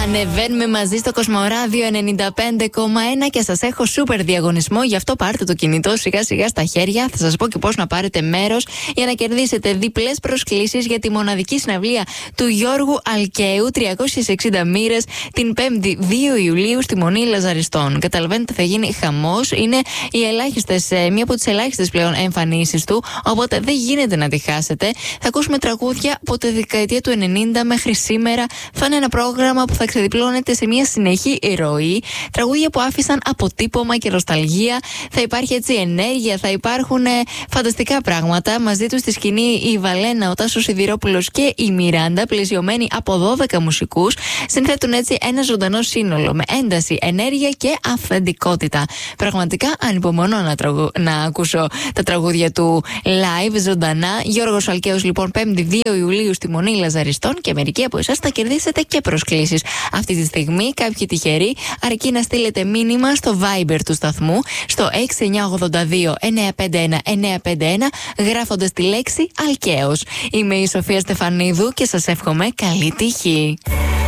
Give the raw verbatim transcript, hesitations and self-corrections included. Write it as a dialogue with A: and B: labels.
A: Ανεβαίνουμε μαζί στο Κοσμοράδιο ενενήντα πέντε κόμμα ένα και σας έχω σούπερ διαγωνισμό. Γι' αυτό πάρτε το κινητό σιγά σιγά στα χέρια. Θα σας πω και πώς να πάρετε μέρος για να κερδίσετε διπλές προσκλήσεις για τη μοναδική συναυλία του Γιώργου Αλκαίου, τριακόσιες εξήντα μοίρες, την πέμπτη δύο Ιουλίου στη Μονή Λαζαριστών. Καταλαβαίνετε, θα γίνει χαμός. Είναι οι ελάχιστες, μία από τις ελάχιστες πλέον εμφανίσεις του, οπότε δεν γίνεται να τη χάσετε. Θα ακούσουμε τραγούδια από τη δεκαετία του ενενήντα μέχρι σήμερα. Θα είναι ένα πρόγραμμα που θα ξεδιπλώνεται σε μια συνεχή ροή. Τραγούδια που άφησαν αποτύπωμα και νοσταλγία. Θα υπάρχει έτσι ενέργεια, θα υπάρχουν ε, φανταστικά πράγματα. Μαζί του στη σκηνή η Βαλένα, ο Τάσος Σιδηρόπουλος και η Μιράντα, πλαισιωμένοι από δώδεκα μουσικούς, συνθέτουν έτσι ένα ζωντανό σύνολο με ένταση, ενέργεια και αυθεντικότητα. Πραγματικά ανυπομονώ να, τραγου... να ακούσω τα τραγούδια του live ζωντανά. Γιώργος Αλκαίος λοιπόν, πέμπτη δύο Ιουλίου στη Μονή Λαζαριστών, και μερικοί από εσάς θα κερδίσετε και προσκλήσεις. Αυτή τη στιγμή κάποιοι τυχεροί, αρκεί να στείλετε μήνυμα στο Viber του σταθμού στο έξι εννιά ογδόντα δύο εννιά πέντε ένα εννιά πέντε ένα γράφοντας τη λέξη Αλκαίος. Είμαι η Σοφία Στεφανίδου και σας εύχομαι καλή τύχη.